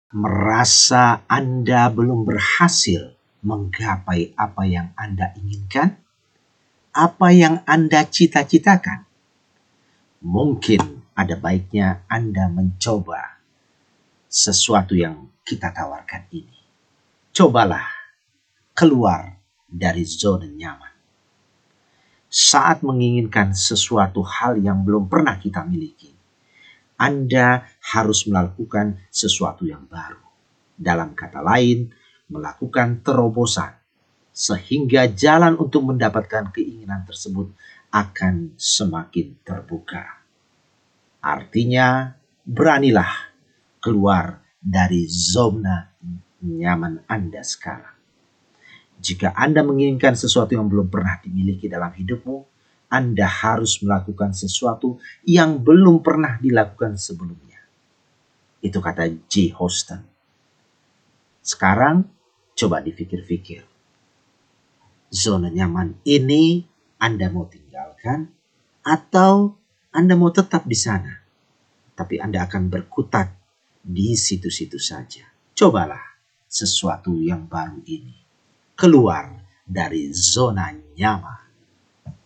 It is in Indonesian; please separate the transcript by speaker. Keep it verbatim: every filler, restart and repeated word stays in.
Speaker 1: Merasa Anda belum berhasil menggapai apa yang Anda inginkan? Apa yang Anda cita-citakan? Mungkin ada baiknya Anda mencoba sesuatu yang kita tawarkan ini. Cobalah keluar dari zona nyaman. Saat menginginkan sesuatu hal yang belum pernah kita miliki, Anda harus melakukan sesuatu yang baru. Dalam kata lain, melakukan terobosan, sehingga jalan untuk mendapatkan keinginan tersebut akan semakin terbuka. Artinya, beranilah keluar dari zona nyaman Anda sekarang. Jika Anda menginginkan sesuatu yang belum pernah dimiliki dalam hidupmu, Anda harus melakukan sesuatu yang belum pernah dilakukan sebelumnya. Itu kata J. Houston. Sekarang, coba dipikir-pikir. Zona nyaman ini Anda mau tinggalkan atau Anda mau tetap di sana? Tapi Anda akan berkutat di situ-situ saja. Cobalah sesuatu yang baru ini. Keluar dari zona nyaman.